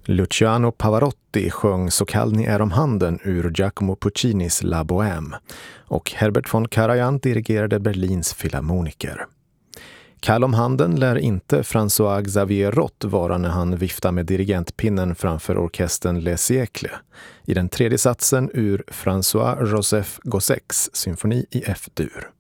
Luciano Pavarotti sjöng Så kall ni är om handen ur Giacomo Puccinis La Bohème och Herbert von Karajan dirigerade Berlins filharmoniker. Kall om handen lär inte François Xavier Roth vara när han viftar med dirigentpinnen framför orkestern Les Siècles i den tredje satsen ur François Joseph Gossec's symfoni i F-dur.